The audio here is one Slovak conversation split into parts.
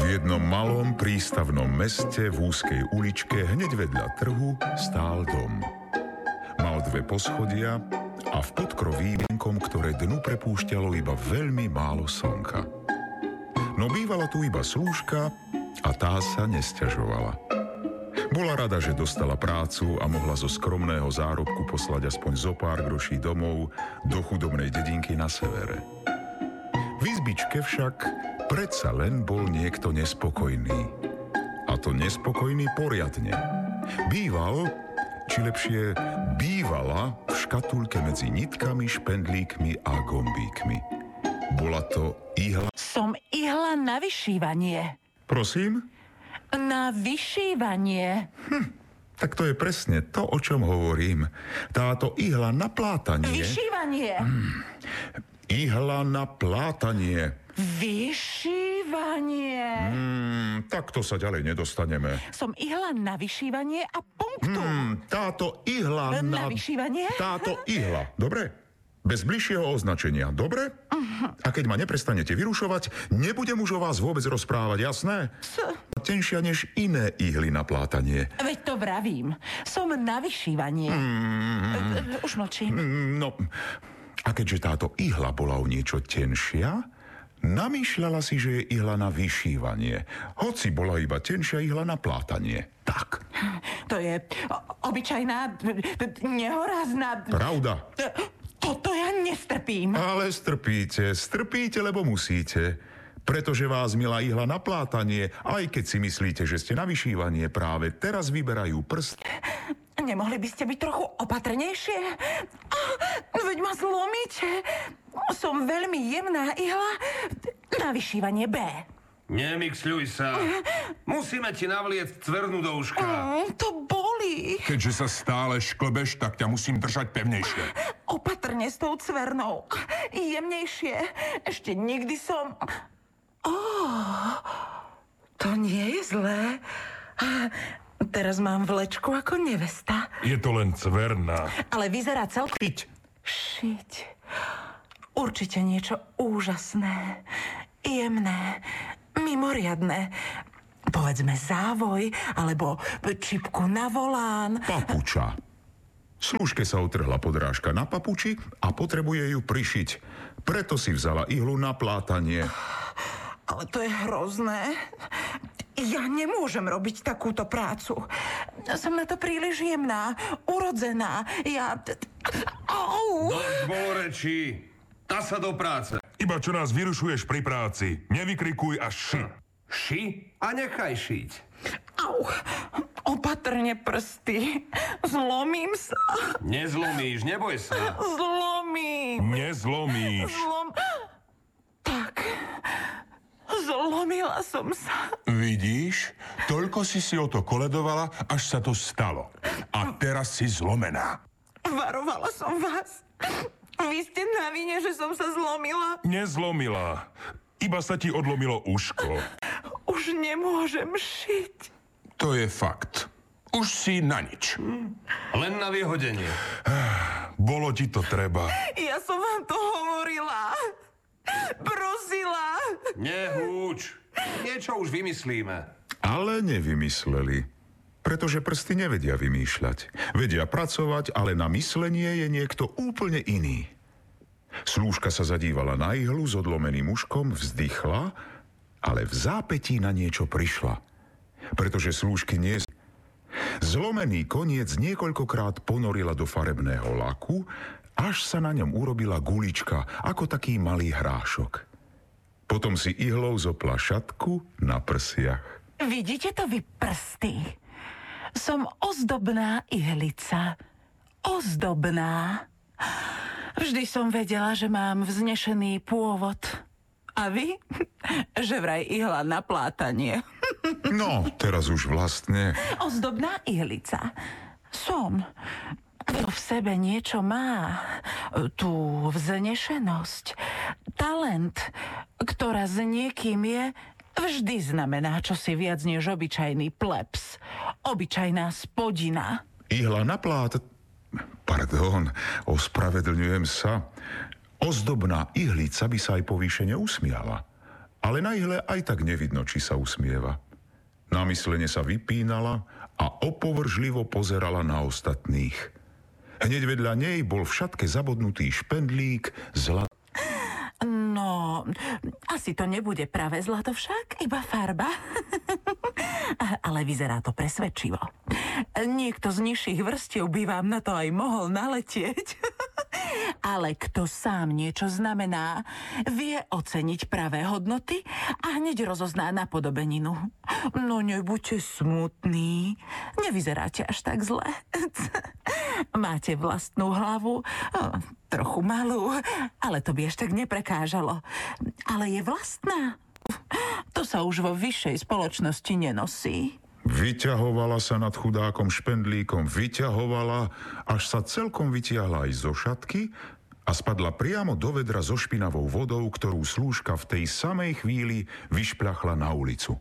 V jednom malom prístavnom meste v úzkej uličke hneď vedľa trhu stál dom. Mal 2 poschodia a v podkroví vienkom, ktoré dnu prepúšťalo iba veľmi málo slnka. No bývala tu iba slúžka a tá sa nesťažovala. Bola rada, že dostala prácu a mohla zo skromného zárobku poslať aspoň zo pár groší domov do chudobnej dedinky na severe. V izbičke však predsa len bol niekto nespokojný. A to nespokojný poriadne. Býval, či lepšie bývala v škatulke medzi nitkami, špendlíkmi a gombíkmi. Bola to ihla... Som ihla na vyšívanie. Prosím? Na vyšívanie. Tak to je presne to, o čom hovorím. Táto ihla na plátanie... Vyšívanie. Ihla na plátanie. Vyšívanie. Takto sa ďalej nedostaneme. Som ihla na vyšívanie a punktu. Táto ihla Na vyšívanie? Táto ihla, dobre? Bez bližšieho označenia, dobre? A keď ma neprestanete vyrušovať, nebudem už o vás vôbec rozprávať, jasné? Tenšia než iné ihly na plátanie. Veď to vravím. Som na vyšívanie. Už mlčím. No, a keďže táto ihla bola o niečo tenšia, namýšľala si, že je ihla na vyšívanie, hoci bola iba tenšia ihla na plátanie. Tak. To je obyčajná, nehorázna... Pravda. Toto ja nestrpím. Ale strpíte, lebo musíte. Pretože vás, milá ihla na plátanie, aj keď si myslíte, že ste na vyšívanie, práve teraz vyberajú prst. Nemohli by ste byť trochu opatrnejšie? Veď ma zlomíte. Som veľmi jemná ihla na vyšívanie B. Nemixľuj sa. Musíme ti navliecť cvernu do uška. To bolí. Keďže sa stále šklbeš, tak ťa musím držať pevnejšie. Opatrne s tou cvernou. Jemnejšie. Ešte nikdy som... To nie je zlé. Teraz mám vlečku ako nevesta. Je to len cverna. Ale vyzerá celkom... Šiť. Určite niečo úžasné. Jemné. Mimoriadne. Povedzme závoj, alebo čipku na volán. Papuča. Slúžke sa utrhla podrážka na papuči a potrebuje ju prišiť. Preto si vzala ihlu na plátanie. Ale to je hrozné. Ja nemôžem robiť takúto prácu. Som na to príliš jemná, urodzená. Dosť bolo rečí. Tá sa do práce. Iba čo nás vyrušuješ pri práci. Nevykrikuj a ši. Ši a nechaj šiť. Au, opatrne prsty. Zlomím sa. Nezlomíš, neboj sa. Zlomím. Nezlomíš. Tak, zlomila som sa. Vidíš? Toľko si o to koledovala, až sa to stalo. A teraz si zlomená. Varovala som vás. Vy ste na vine, že som sa zlomila. Nezlomila. Iba sa ti odlomilo uško. Už nemôžem šiť. To je fakt. Už si na nič. Len na vyhodenie. Bolo ti to treba. Ja som vám to hovorila. Prosila. Nehúč. Niečo už vymyslíme. Ale nevymysleli. Pretože prsty nevedia vymýšľať. Vedia pracovať, ale na myslenie je niekto úplne iný. Slúžka sa zadívala na ihlu s odlomeným uškom, vzdychla, ale v zápätí na niečo prišla. Pretože slúžky nie... Zlomený koniec niekoľkokrát ponorila do farebného laku, až sa na ňom urobila gulička, ako taký malý hrášok. Potom si ihlou zopla šatku na prsiach. Vidíte to vy prsty? Som ozdobná ihlica. Ozdobná. Vždy som vedela, že mám vznešený pôvod. A vy? Že vraj ihla na plátanie. No, teraz už vlastne... Ozdobná ihlica. Som. Kto v sebe niečo má, tú vznešenosť, talent, ktorá s niekým je, vždy znamená čosi viac než obyčajný plebs. Obyčajná spodina. Ihla na plát... Pardon, ospravedlňujem sa. Ozdobná ihlica by sa aj povýšene usmiala. Ale na ihle aj tak nevidno, či sa usmieva. Namyslene sa vypínala a opovržlivo pozerala na ostatných. Hneď vedľa nej bol v šatke zabodnutý špendlík No, asi to nebude práve zlato však, iba farba. Ale vyzerá to presvedčivo. Niekto z nižších vrstiev by vám na to aj mohol naletieť. Ale kto sám niečo znamená, vie oceniť pravé hodnoty a hneď rozozná napodobeninu. No nebuďte smutní, nevyzeráte až tak zle. Máte vlastnú hlavu, trochu malú, ale to by až tak neprekážalo. Ale je vlastná. To sa už vo vyššej spoločnosti nenosí. Vyťahovala sa nad chudákom špendlíkom, vyťahovala, až sa celkom vytiahla aj zo šatky a spadla priamo do vedra so špinavou vodou, ktorú slúžka v tej samej chvíli vyšpľachla na ulicu.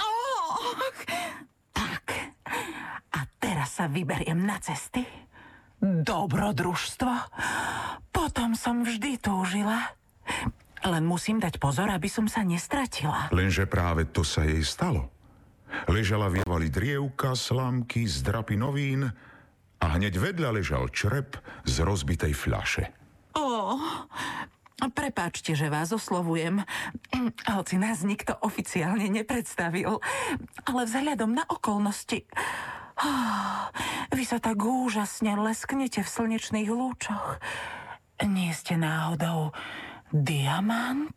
Tak, a teraz sa vyberiem na cesty. Dobrodružstvo. Potom som vždy túžila. Len musím dať pozor, aby som sa nestratila. Lenže práve to sa jej stalo. Ležala v javali drievka, slamky, zdrapy novín a hneď vedľa ležal črep z rozbitej fľaše. Prepáčte, že vás oslovujem, hoci nás nikto oficiálne nepredstavil, ale vzhľadom na okolnosti... Vy sa tak úžasne lesknete v slnečných lúčoch. Nie ste náhodou diamant?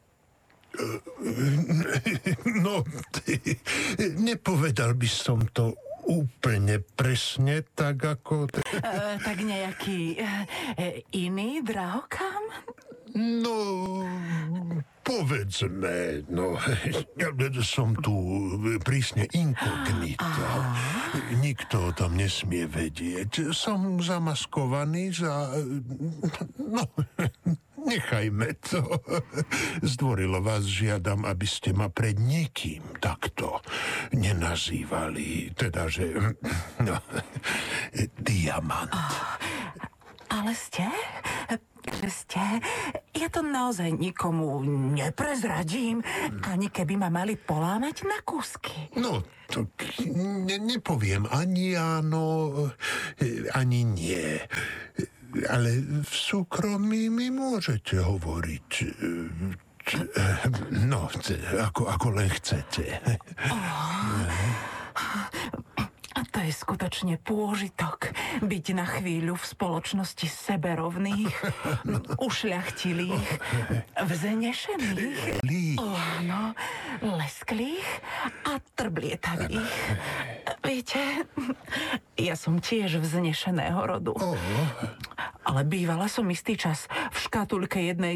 No, nepovedal by som to úplne presne tak, ako... Tak nejaký iný drahokam? No, povedzme, no, som tu prísne inkognita. Nikto tam nesmie vedieť. Som zamaskovaný za... No, nechajme to. Zdvorilo vás žiadam, aby ste ma pred nikým takto nenazývali. Teda, že... No, diamant. Ale ste? Ja to naozaj nikomu neprezradím, ani keby ma mali polámať na kúsky. No, to nepoviem ani áno, ani nie. Ale v súkromí mi môžete hovoriť. No, ako len chcete. A to je skutočne pôžitok byť na chvíľu v spoločnosti seberovných, ušľachtilých, vznešených, áno, lesklých a trblietavých. Viete, ja som tiež vznešeného rodu. Ale bývala som istý čas v škatuľke jednej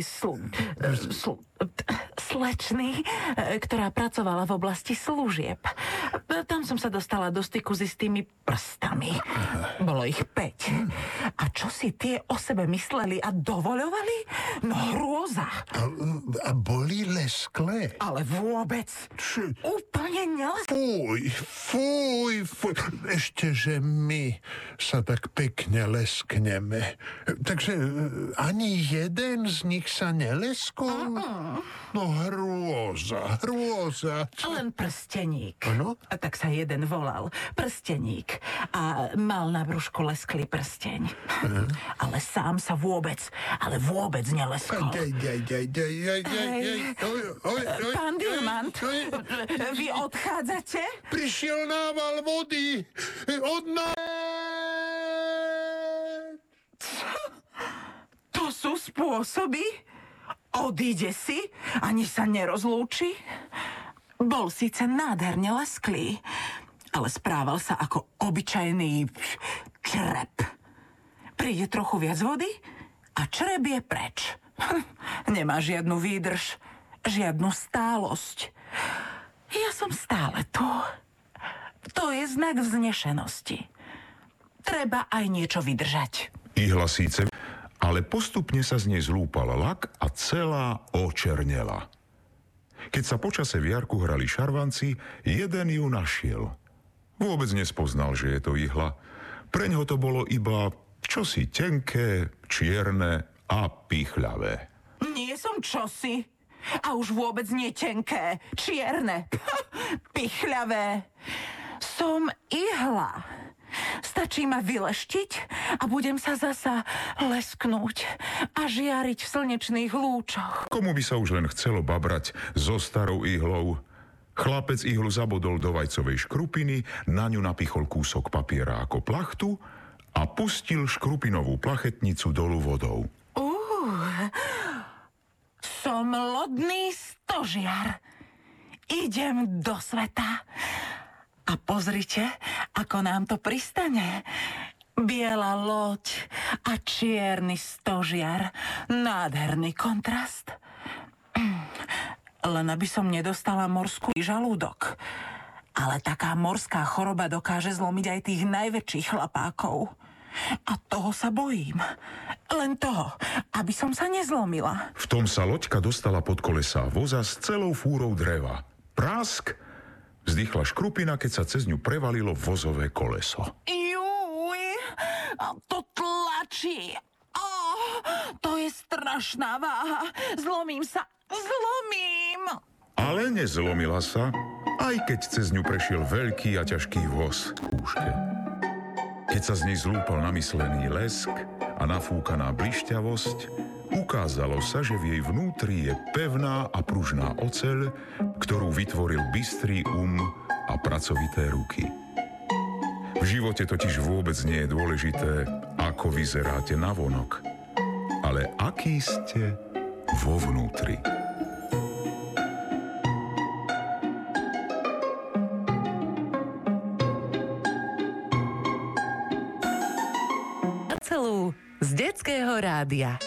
slečny, ktorá pracovala v oblasti služieb. Tam som sa dostala do styku s istými prstami. Bolo ich 5. A čo si tie o sebe mysleli a dovoľovali? No hrôza. A boli lesklé? Ale vôbec. Úplne nelesklé. Fuj. Ešte, že my sa tak pekne leskneme. Takže ani jeden z nich sa neleskol? No hrôza. Len prsteník. Ano? A tak sa jeden volal. Prsteník. A mal na brúšku lesklý prsteň. Ale sám sa vôbec neleskol. Pán Diamant, vy odchádzate? Prišiel nával vody od nás. To sú spôsoby? Odíde si, ani sa nerozlúči? Bol síce nádherne lesklý, ale správal sa ako obyčajný črep. Príde trochu viac vody a črep je preč. Nemá žiadnu výdrž, žiadnu stálosť. Ja som stále tu. To je znak vznešenosti. Treba aj niečo vydržať. Ihla síce, ale postupne sa z nej zlúpal lak a celá očernela. Keď sa počase v jarku hrali šarvanci, jeden ju našiel. Vôbec nespoznal, že je to ihla. Preňho to bolo iba čosi tenké, čierne a pichľavé. Nie som čosi. A už vôbec nie tenké, čierne, pichľavé. Som ihla. Stačí ma vyleštiť a budem sa zasa lesknúť a žiariť v slnečných lúčoch. Komu by sa už len chcelo babrať so starou ihlou? Chlapec ihlu zabodol do vajcovej škrupiny, na ňu napichol kúsok papiera ako plachtu a pustil škrupinovú plachetnicu dolu vodou. Som lodný stožiar. Idem do sveta. A pozrite, ako nám to pristane. Biela loď a čierny stožiar. Nádherný kontrast. Len aby som nedostala morskú žalúdok. Ale taká morská choroba dokáže zlomiť aj tých najväčších chlapákov. A toho sa bojím. Len toho, aby som sa nezlomila. V tom sa loďka dostala pod kolesá voza s celou fúrou dreva. Prásk! Vzdychla škrupina, keď sa cez ňu prevalilo vozové koleso. Júj, to tlačí. To je strašná váha. Zlomím sa. Ale nezlomila sa, aj keď cez ňu prešiel veľký a ťažký voz v úške. Keď sa z nej zlúpal namyslený lesk a nafúkaná blišťavosť, ukázalo sa, že v jej vnútri je pevná a pružná oceľ, ktorú vytvoril bystrý a pracovité ruky. V živote totiž vôbec nie je dôležité, ako vyzeráte navonok, ale aký ste vo vnútri. Z Detského rádia.